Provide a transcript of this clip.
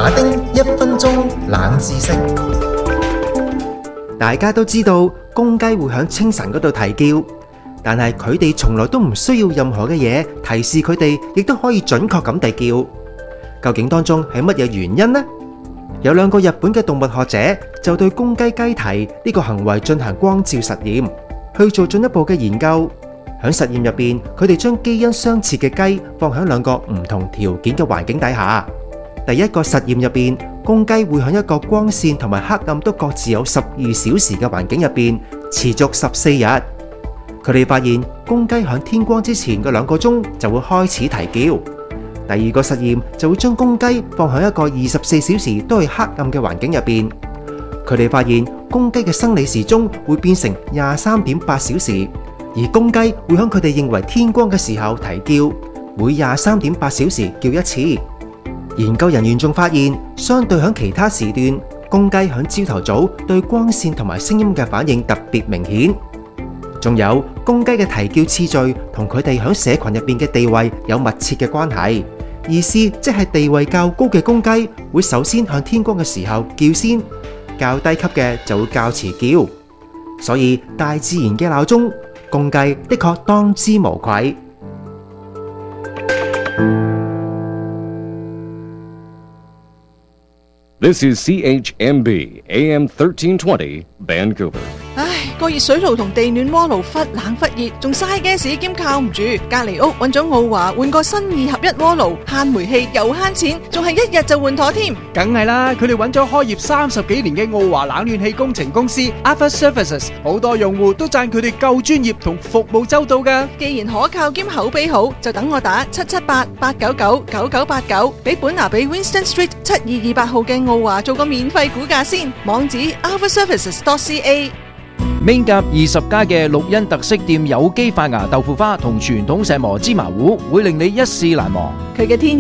馬丁1分鐘冷知識。 大家都知道公雞會響清晨嗰度啼叫，但係佢哋從來都唔需要任何嘅嘢提示佢哋，亦都可以準確咁地叫。究竟當中係乜嘢原因呢？有兩個日本嘅動物學者就對公雞雞啼呢個行為進行光照實驗，去做進一步嘅研究。喺實驗入邊，佢哋將基因相似嘅雞放喺兩個唔同條件嘅環境底下。第一個實驗入邊，公雞會喺一個光線同埋黑暗都各自有12小時嘅環境入邊持續14日。佢哋發現公雞喺天光之前嘅2個鐘就會開始啼叫。第二個實驗就會將公雞放喺一個24小時都係黑暗嘅環境入邊。佢哋發現公雞嘅生理時鐘會變成23.8小時，而公雞會喺佢哋認為天光嘅時候啼叫，每23.8小時叫一次。研究人員仲發現，相對喺其他時段，公雞喺朝頭早對光線同埋聲音嘅反應特別明顯。仲有公雞嘅啼叫次序同佢哋喺社群入邊嘅地位有密切嘅關係，意思即係地位較高嘅公雞會首先向天光嘅時候叫先，較低級嘅就會較遲叫。所以大自然嘅鬧鐘，公雞的確當之無愧。 This is CHMB AM 1320 Vancouver。 唉，個熱水爐同地暖鍋爐忽冷忽熱，仲嘥gas兼靠唔住。隔籬屋揾咗奧華換個新2合1鍋爐，慳煤氣又慳錢，仲係1日就換妥添。 梗係啦，佢哋揾咗開業30幾年嘅奧華冷暖氣工程公司 Alpha Services， 好多用戶都讚佢哋夠專業同服務周到㗎。 既然可靠兼口碑好，就等我打778-899-9989，俾本拿比 Winston Street 7228號嘅奧華做個免費估價先。網址 alphaservices.ca。 Main 甲20家嘅綠茵特色店有機發芽豆腐花同傳統石磨芝麻糊，會令你一試難忘。 佢嘅天